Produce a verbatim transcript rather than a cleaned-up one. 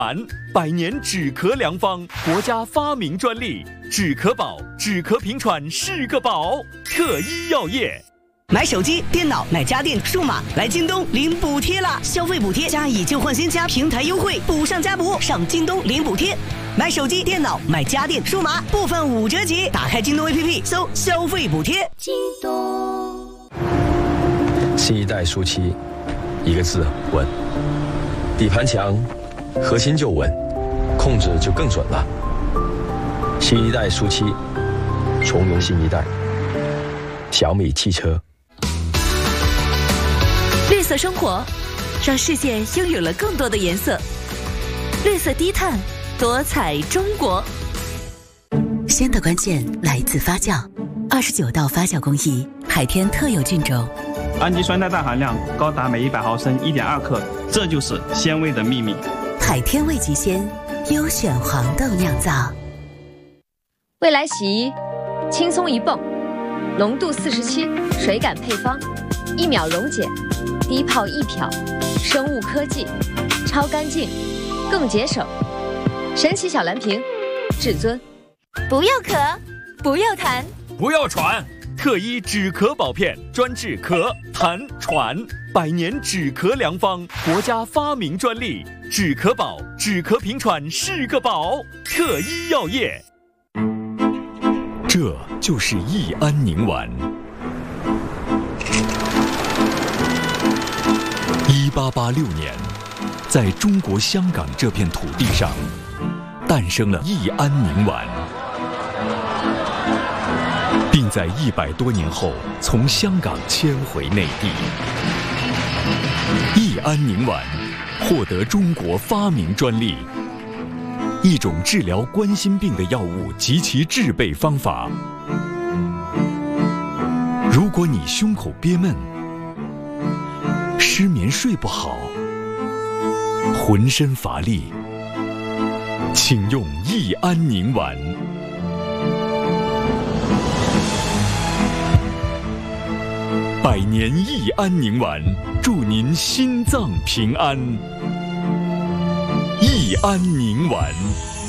百年止咳良方，国家发明专利，止咳宝，止咳平喘是个宝。特医药业。 买手机、电脑、买家电、数码，来京东领补贴啦！消费补贴加以旧换新加平台优惠，补上加补，上京东领补贴。买手机、电脑、买家电、数码，部分五折起。打开京东 A P P， 搜消费补贴。京东。 新一代舒七，一个字稳。底盘强，核心就稳，控制就更准了。新一代舒七，从容新一代。小米汽车。 绿色生活，让世界拥有了更多的颜色。绿色低碳，多彩中国。 鲜的关键来自发酵，二十九道发酵工艺，海天特有菌种， 氨基酸肽氮含量高达每一百毫升 一点二 克，这就是鲜味的秘密。 海天味极鲜，优选黄豆酿造。 未来洗衣，轻松一泵，浓度四十七，水感配方，一秒溶解，低泡一漂，生物科技，超干净，更节省。神奇小蓝瓶，至尊。 不要咳，不要痰， 不要喘。特医止咳宝片，专治咳、痰、喘，百年止咳良方，国家发明专利，止咳宝，止咳平喘是个宝。特医药业。这就是益安宁丸。一八八六年，在中国香港这片土地上，诞生了益安宁丸，并在一百多年后从香港迁回内地。益安宁丸获得中国发明专利。一种治疗冠心病的药物及其制备方法。如果你胸口憋闷、失眠睡不好、浑身乏力，请用益安宁丸。百年益安宁丸，祝您心脏平安。益安宁丸。